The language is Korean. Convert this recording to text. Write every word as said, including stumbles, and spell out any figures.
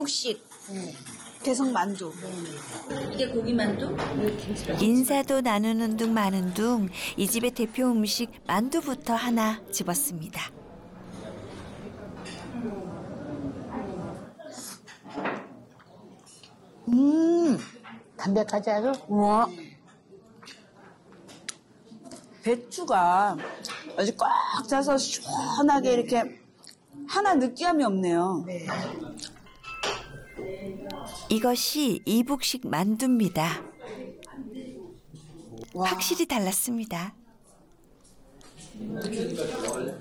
이북식 개성 만두. 이게 고기 만두? 인사도 나누는 둥 마는 둥 이 집의 대표 음식 만두부터 하나 집었습니다. 음, 담백하지 않아? 우와. 배추가 아주 꽉 차서 시원하게 이렇게 하나 느끼함이 없네요. 네. 이것이 이북식 만두입니다. 와. 확실히 달랐습니다.